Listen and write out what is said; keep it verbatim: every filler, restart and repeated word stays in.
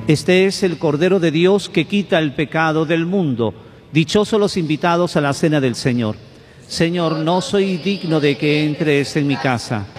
Este es el Cordero de Dios que quita el pecado del mundo. Dichosos los invitados a la cena del Señor. Señor, no soy digno de que entres en mi casa,